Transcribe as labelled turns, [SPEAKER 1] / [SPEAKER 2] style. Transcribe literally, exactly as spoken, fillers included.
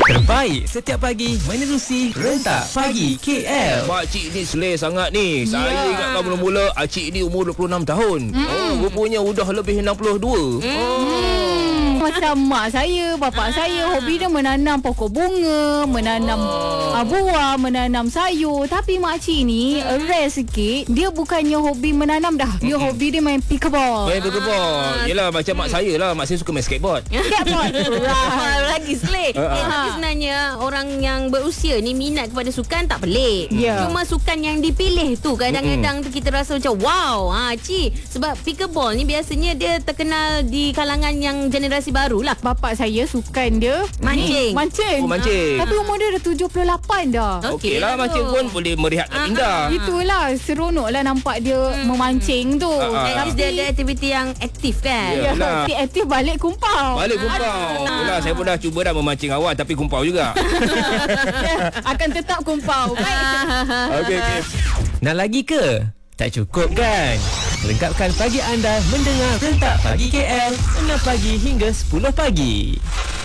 [SPEAKER 1] Terbaik setiap pagi menerusi Rentak Pagi K L.
[SPEAKER 2] Makcik ni selesa sangat ni.
[SPEAKER 3] Ya.
[SPEAKER 2] Saya ingatkan mula-mula Acik ni umur dua puluh enam tahun. Mm. Oh, rupanya udah lebih enam puluh dua.
[SPEAKER 3] Mm.
[SPEAKER 2] Oh.
[SPEAKER 3] Macam mak saya, bapak ah. saya, hobi dia menanam pokok bunga, menanam oh. buah, menanam sayur. Tapi makcik ni hmm. rare sikit. Dia bukannya hobi menanam dah. Dia hmm. hobi dia main pickleball.
[SPEAKER 2] Main pickleball. Ah. Yelah macam mak saya lah. Mak saya suka main skateboard.
[SPEAKER 3] Skateboard.
[SPEAKER 4] Right. Lagi selit. Uh, uh. Eh, tapi sebenarnya orang yang berusia ni minat kepada sukan tak pelik. Yeah. Cuma sukan yang dipilih tu kadang-kadang tu kita rasa macam wow. Ha, cik. Sebab pickleball ni biasanya dia terkenal di kalangan yang generasi baru lah.
[SPEAKER 3] Bapak saya sukan dia
[SPEAKER 4] mancing.
[SPEAKER 3] Mancing.
[SPEAKER 2] Oh, mancing.
[SPEAKER 3] Tapi umur dia dah tujuh puluh lapan dah.
[SPEAKER 2] Okey lah, mancing pun boleh merehatkan minda.
[SPEAKER 3] Itulah seronok lah nampak dia hmm. memancing tu.
[SPEAKER 4] Uh, uh, dia ada aktiviti yang aktif kan.
[SPEAKER 3] Ya, aktif, aktif balik kumpau.
[SPEAKER 2] Balik kumpau. Itulah saya pun dah cuba dah memancing awal tapi kumpau juga.
[SPEAKER 3] Ya, akan tetap kumpau.
[SPEAKER 2] Okey okey.
[SPEAKER 1] Nak lagi ke? Tak cukup kan? Lengkapkan pagi anda mendengar Rentak Pagi K L enam pagi hingga sepuluh pagi.